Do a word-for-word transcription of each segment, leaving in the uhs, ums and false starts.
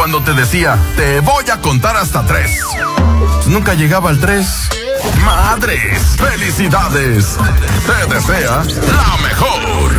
cuando te decía, te voy a contar hasta tres. Nunca llegaba al tres. ¡Madres! ¡Felicidades! Te desea la mejor.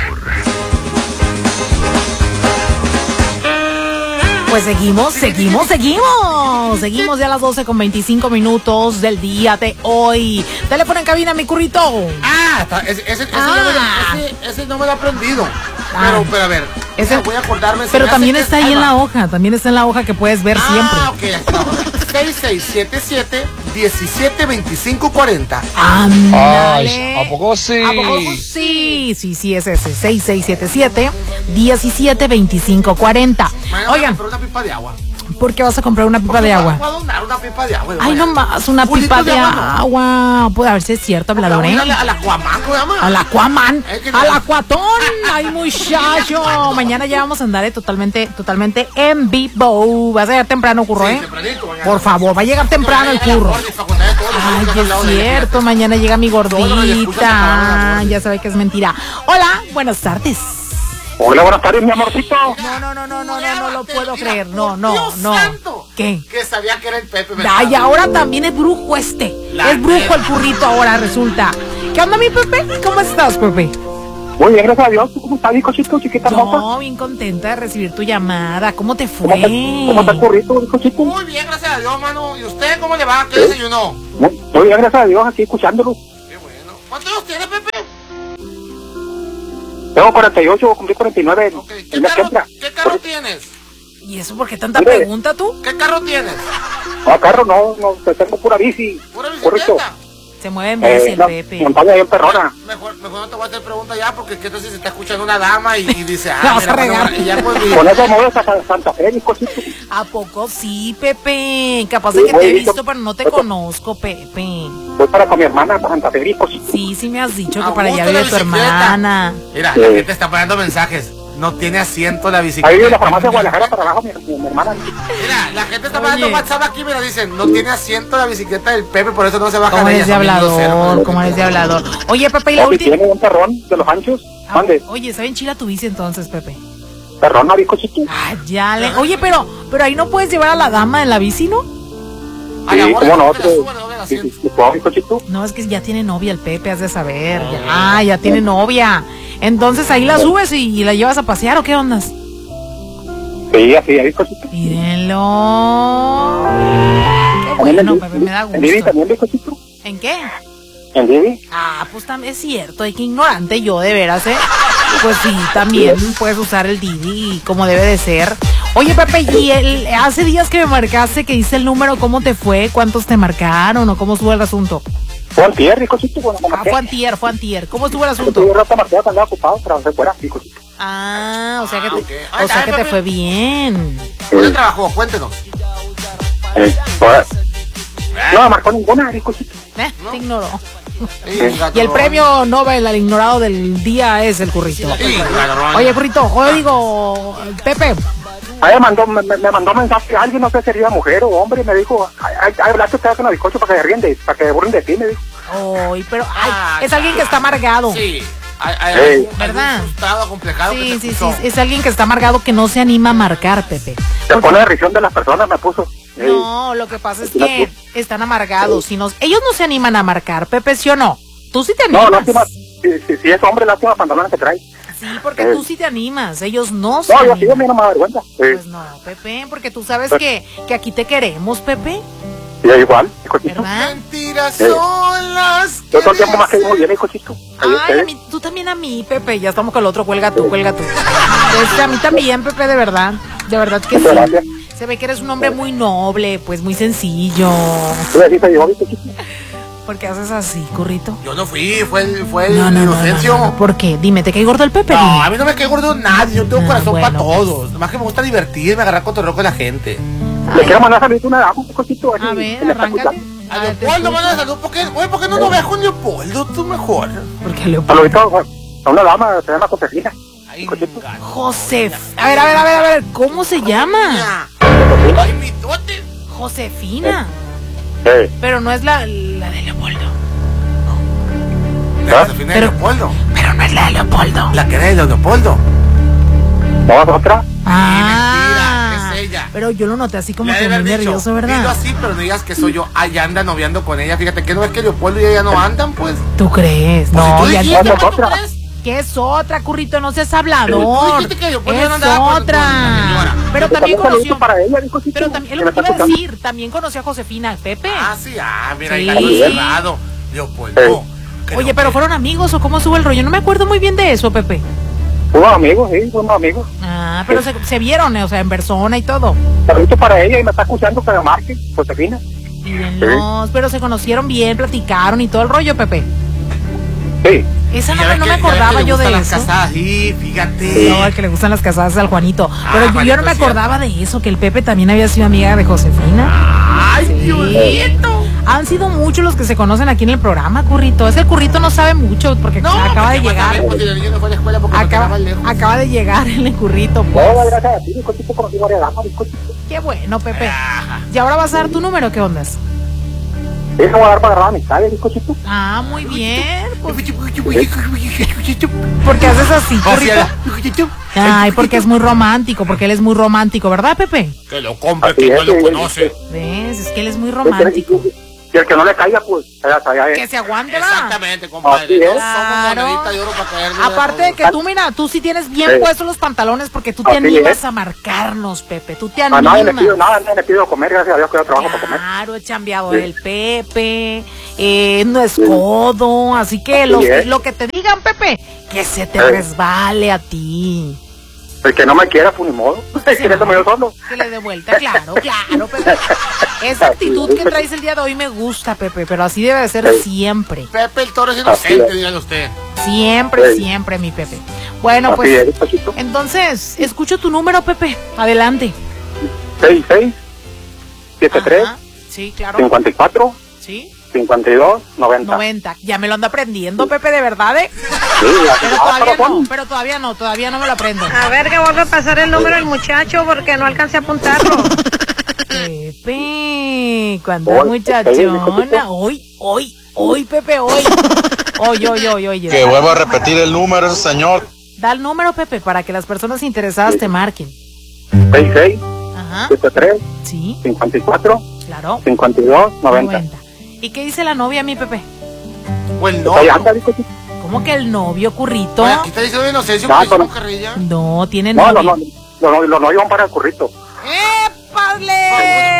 Pues seguimos, seguimos, seguimos. Seguimos ya a las doce con veinticinco minutos del día de hoy. Teléfono en cabina, mi currito. Ah, está, ese, ese, ese, Ah. no me lo, ese, ese no me lo he aprendido. Ah. Pero, pero a ver, Ese- voy a acordarme. Pero también que está ahí en la hoja, también está en la hoja que puedes ver siempre. Ah, ok, aquí. seis seis siete siete, diecisiete veinticinco cuarenta. Ándale. Ay, ¿a poco sí? ¿A poco sí? Sí, sí, es ese. seis seis siete siete, diecisiete veinticinco cuarenta. Mañana Oigan, voy a comprar una pipa de agua. ¿por qué vas a comprar una pipa de agua? Voy a donar una pipa de agua. Ay, no más, una Un pipa litro de agua, agua. Puede haber si es cierto, no. hablador, ¿eh? A la, a la Aquaman, ¿cómo se llama? Al Aquaman, Es que- al Aquatón, ay muchacho. Mañana ya vamos a andar eh, totalmente, totalmente en vivo. Vas a llegar temprano, curro, Sí, ¿eh? tempranito, mañana. Por favor, va a llegar temprano el Mañana curro. llega la facultad de todos los Ay, amigos al lado es de ella, cierto, fíjate. mañana llega mi Todos los escuchas se gordita. acabaron de Ya sabe que es mentira. Hola, buenas tardes. Hola, buenas tardes, mi amorcito. No, no, no, no, no, no, no lo puedo Mira, creer. No, por no, Dios no. santo, ¿Qué? que sabía que era el Pepe, ¿verdad? Ay, ahora también es brujo este. La Es brujo neta. el currito ahora, resulta. ¿Qué onda, mi Pepe? ¿Cómo estás, Pepe? Muy bien, gracias a Dios. ¿Tú cómo estás, hijo chico, chiquita hermosa? No, bien contenta de recibir tu llamada. ¿Cómo te ¿Cómo está, cómo está el fue? currito, hijo chico? Muy bien, gracias a Dios, mano. ¿Y usted cómo le va? ¿Qué desayunó? Muy muy bien, gracias a Dios, aquí escuchándolo. Qué bueno. ¿Cuántos años tiene, Pepe? Tengo cuarenta y ocho, voy a cumplir cuarenta y nueve en- Ok. ¿Qué el mes que carro, entra. ¿Qué carro tienes? ¿Y eso por qué tanta Mire. pregunta tú? ¿Qué carro tienes? No, carro no, no, te tengo pura bici. ¿Pura Correcto. bicicleta? Se mueve en bici Eh, el no, Pepe. montaña bien perrona. Mejor, mejor no te voy a hacer pregunta ya, porque qué tal si se está escuchando una dama y, y dice, La ah, vas a mira, bueno, regar. y ya pues, y- Con eso mueves a Santa Fe, hijo chico. ¿A poco sí, Pepe? Capaz de Sí, que te he voy, visto, yo- pero no te yo- conozco, Pepe. Voy para con mi hermana, para Santa Fe, hijo chico. Sí, sí me has dicho A que para allá gusto la vive tu bicicleta. hermana. Mira, Sí. la gente está poniendo mensajes. No tiene asiento la bicicleta. Ahí vive la farmacia de Guadalajara para abajo, mi, mi, mi hermana. Mira, la gente está Oye. mandando WhatsApp aquí, mira, dicen, no tiene asiento la bicicleta del Pepe, por eso no se baja ¿Cómo de eres ella. de son bien hablador? groseros. ¿Cómo eres de hablador? Oye, Pepe, y la O si última. tiene un perrón de los anchos, Ah, mande. Oye, está bien chila tu bici entonces, Pepe. Perrona, hijo chico. Ah, ya le. Oye, pero, pero ahí no puedes llevar a la dama en la bici, ¿no? Ay, Sí, amor, cómo no, que la suban, no me la sí, sí, siento. sí, puedo, hijo chico. No, es que ya tiene novia el Pepe, has de saber. Ya, ah, ya tiene novia. Entonces ahí la subes y, y la llevas a pasear, ¿o qué ondas? Sí, así, hijo chico. Mírenlo. Qué También bueno, en Pepe, me da En Divi gusto. también, hijo chico. ¿En qué? En Divi. Ah, pues también es cierto, hay que ignorante yo, de veras, ¿eh? Pues sí, también puedes usar el Didi como debe de ser. Oye, Pepe, y el, hace días que me marcaste que hice el número, ¿cómo te fue? ¿Cuántos te marcaron o cómo estuvo el asunto? Fue antier, hijo chico. Bueno, Ah, fue antier, fue antier. ¿Cómo estuvo el Tuve asunto? un rato marcado, andaba ocupado, pero se fuera, hijo chico. Ah, o sea que Ah, te, ok. o Ay, sea ay, que te Pepe. fue bien. ¿Dónde trabajó? Cuéntenos. Eh, pues, no, marcó ninguna, hijo chico. ¿Eh? Te ignoró. Sí, Y el premio Nobel al ignorado del día es el currito. Sí, claro, Oye, currito, oye, digo, Pepe, Ahí me mandó, me, me mandó mensaje, alguien no sé si sería mujer o hombre, me dijo, ay, ay, ay, hablaste usted con los bizcochos para que se ríen de, para que se burlen de ti, me dijo. Oye, pero ay, Ah, es alguien que está amargado. Sí. Hay, hay, Ey. algún- ¿Verdad? algún frustrado, acomplejado que Sí, te sí, escuchó. sí, es alguien que está amargado que no se anima a marcar, Pepe. Se pone la risión de las personas, me puso. Ey, No, lo que pasa es que están amargados. Si nos, ellos no se animan a marcar, Pepe, ¿sí o no? Tú sí te no, animas. lástima, si, si, si es hombre, lástima pantalones que trae. Sí, porque tú sí te animas. Ellos no se No, yo animan. sí, a mí no me da vergüenza. Sí, Pues no, Pepe, porque tú sabes que, que aquí te queremos, Pepe, sí, igual, hijo chico. ¿verdad? Mentiras Ey. son las Yo que todo el tiempo más que dicen. muy bien, hijo chico. Ahí Ay, a ustedes. mí, tú también a mí, Pepe. Ya estamos con el otro. Cuelga tú, cuelga tú. Este, a mí también, Pepe, de verdad. De verdad que sí. Muchas gracias. Se ve que eres un hombre muy noble, pues muy sencillo. Tú le dices, yo, hijo chico. ¿Por qué haces así, currito? Yo no fui, fue el, fue el No, no, no, no, Inocencio. no, no. ¿Por qué? Dime, ¿te cae gordo el Pepe? No, Dime. a mí no me cae gordo nadie, yo tengo Ah, corazón bueno, para todos. Nomás que me gusta divertirme, agarrar cotorreo con la gente. Le quiero mandar saludos a una dama, hijo chico. A ver, que me está arráncate. escuchando. A A ver, te Leopoldo, escucho. manda salud, ¿por qué? Oye, ¿por qué no nos ves con Leopoldo? Tú mejor. Porque Leopoldo. Saludito a una dama, se llama Josefina. Ay, Cosito. gato. Josef. A ver, a ver, a ver, a ver. ¿Cómo se llama? Ay, mi tote. Josefina. Eh, Pero no es la, la de Leopoldo. La Josefina de Pero- Leopoldo. Pero no es la de Leopoldo. La que era de Leopoldo. ¿no vas a otra? Ah. Mentira, es ella. Pero yo lo noté así como Le que debe muy haber dicho, nervioso, dilo ¿verdad? así, pero no digas que soy yo. Allá anda noviando con ella. Fíjate que no es que Leopoldo y ella no andan, pues. ¿Tú crees? Pues No, si ya tú dijiste, no. ¿tú crees? ¿Qué es otra, Currito? No seas Tú hablador. dijiste que yo, pues, yo Es no andaba con- con la otra. señora. Pero Pues también saludito conoció. para ella, dijo Chito, Pero también, que es me lo que está iba a escuchando. decir, también conoció a Josefina, Pepe. Ah, sí, ah, mira, Sí. ahí ganó cerrado. Leopoldo. Sí. que Oye, no- pero ¿fueron amigos o cómo estuvo el rollo? No me acuerdo muy bien de eso, Pepe. Fuimos amigos, sí, fuimos amigos. Ah, pero se, se vieron, eh, o sea, en persona y todo. Saludito para ella y me está escuchando que me marque, Josefina. Mírenlos, pero se conocieron bien, platicaron y todo el rollo, Pepe. Sí. Esa no, Ya me- ves no que- me ya ves que acordaba le yo de gustan eso. las casadas, sí, fíjate. No, el que le gustan las casadas al Juanito. Pero yo- yo, Juanito, no me sí. acordaba de eso, que el Pepe también había sido amiga de Josefina. Ay, Sí. Diosito. Han sido muchos los que se conocen aquí en el programa, Currito. Ese Currito no sabe mucho porque No, acaba de porque llegar. más pues, el niño no fue a la escuela porque no Acaba, quedaba lejos. acaba de llegar el Currito, pues. No, gracias a ti, dijo Chito, conocí varias damas, dijo Chito. Qué bueno, Pepe. Ajá. Y ahora vas a dar tu número, ¿qué ondas? Sí, no voy a dar para agarrar amistades, dijo Chito. Ah, muy bien. Pues, ¿por qué haces así, O Currito? sea, Ay, porque es muy romántico, porque él es muy romántico, ¿verdad, Pepe? que lo compre, Así que no es, lo sí, conoce. ¿Ves? Es que él es muy Y romántico. y el que no le caiga, pues, allá, allá, Que se aguante, va. Exactamente, compadre. Así es. No somos Claro. monedita de oro para caerle. Aparte de que tú, mira, tú sí tienes bien Sí. puestos los pantalones porque tú te Así animas es. a marcarnos, Pepe. Tú te a nadie le animas. pido nada, nadie le pido comer, gracias a Dios que yo trabajo para comer. Claro, es chambeador Sí. el Pepe, eh, no es codo, así que Así los, es. lo que te digan, Pepe, que se te Sí. resbale a ti. El que no me quiera, pues ni modo. Queriéndome yo solo. Que le dé vuelta, claro, claro, Pepe. Esa actitud que traes el día de hoy me gusta, Pepe, pero así debe de ser Sí. siempre. Pepe el Toro es Así inocente, es. dígale usted. Siempre, Sí. siempre, mi Pepe. Bueno, Así pues, es, dijo Chito. entonces, escucho tu número, Pepe. Adelante. seis seis, siete tres, Ajá. Sí, claro. cincuenta y cuatro, Sí, cincuenta y dos, noventa. noventa. Ya me lo ando aprendiendo, Pepe, de verdad, ¿eh? Sí, así- Pero ah, todavía pero no, pon- pero todavía no, todavía no me lo aprendo. A ver que vuelve a pasar el número del muchacho porque no alcancé a apuntarlo. Pepe, cuando Hoy, muchachona. Hoy, hoy, hoy, Pepe, hoy. Hoy, hoy, hoy, hoy. Que vuelva a repetir el número ese señor. Da el número, Pepe, para que las personas interesadas te marquen. seis seis, Ajá. siete tres, Sí, cincuenta y cuatro, claro. cincuenta y dos, noventa. noventa. ¿Y qué dice la novia, mi Pepe? Pues Ahí no. anda, dijo Chito. ¿Cómo que el novio, Currito? Oye, aquí está diciendo Inocencio No, que hicimos pero- carrilla. No, tiene No, no, novio. no, no, no, no, no iban para el currito. ¡Épale!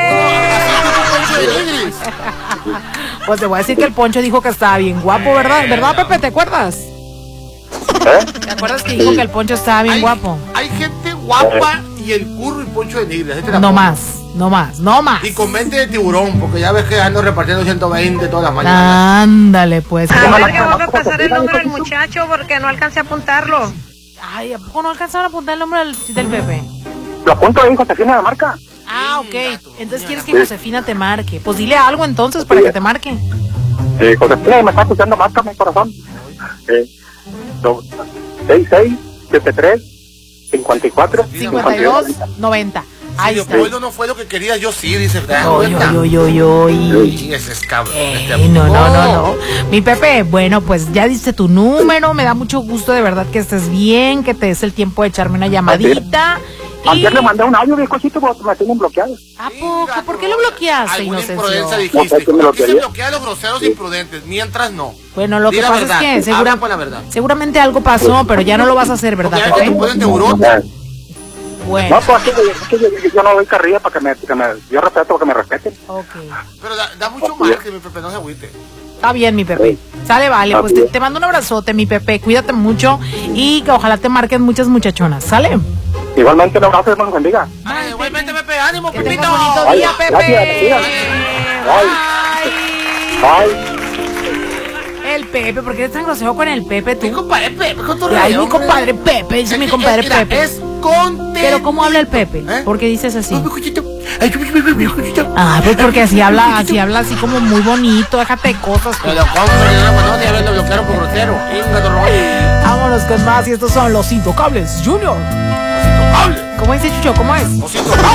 Pues te voy a decir que el Poncho dijo que estaba bien guapo, ¿verdad? ¿Verdad, Pepe? ¿Te acuerdas? ¿Eh? ¿Te acuerdas que dijo que el Poncho estaba bien Hay- guapo? Hay gente guapa y el curro y poncho de negra. ese te la No pongo. más, no más, no más. Y con mente de tiburón, porque ya ves que ando repartiendo ciento veinte todas las mañanas. Ándale, pues. A Déjala ver que con vuelve a la pasar el Josefina, número del dijo Chito. muchacho porque no alcancé a apuntarlo. Ay, ¿a poco no alcanzaron a apuntar el nombre del, del Pepe? Lo apunto ahí, Josefina, la marca. Ah, ok. Entonces quieres que Josefina te marque. Pues dile algo entonces para que te marque. Eh, Josefina, me está escuchando, marca mi corazón. Eh, seis seis, siete tres, cincuenta y cuatro, cincuenta y dos, noventa. Ahí Si está. Leopoldo no fue lo que quería, yo sí, dice. ¿te das Oy, cuenta? oy, oy, oy, oy. Sí, ese es cabrón. Ey, este no, no, amigo. no, no. Mi Pepe, bueno, pues ya diste tu número. Me da mucho gusto de verdad que estés bien, que te des el tiempo de echarme una llamadita. Y... Ayer le mandé un audio, dijo Chito, porque me tienen bloqueado. ¿A poco? ¿Por qué lo bloqueaste, Alguna Inocencio? imprudencia No dijiste. sé quién me lo Aquí se quería. bloquea a los groseros imprudentes, mientras no. Bueno, lo Di que la pasa verdad, es que segura- habla con la verdad. seguramente algo pasó, pero ya no lo vas a hacer, ¿verdad, Porque ya te Pepe? pueden tiburón. Eh, Bueno, No, pues es que, es que yo, yo- yo no doy carrilla para que me, que me, yo respeto que me respeten. ok. Pero da, da mucho más que mi Pepe, no se agüite. Está bien, mi Pepe. Sale, vale. Pues te, te mando un abrazote, mi Pepe. Cuídate mucho y que ojalá te marquen muchas muchachonas. ¿Sale? Igualmente, un abrazo, Dios los bendiga. Ay, igualmente, Pepe, ánimo, Que Pepito. tengas bonito Ay, día, Pepe. gracias, gracias. Bye. Bye. El Pepe, ¿por qué eres tan grosero con el Pepe Mi tú? compadre Pepe, con tu Ay, mi compadre Pepe, dice mi compadre Pepe. Es contenido. Pero ¿cómo habla el Pepe? ¿Eh? ¿Por qué dices así? Ay, mi cuchito. Ay, mi- mi- mi- mi cuchito. Ah, pues porque así habla, así habla así como muy bonito, déjate de cosas. Me lo compro, ya no, no, ya ves, lo bloquearon por grosero. Inga, rollo. Vámonos con más y estos son los Intocables Junior. Hable. ¿Cómo dice Chucho? ¿Cómo es? Osito.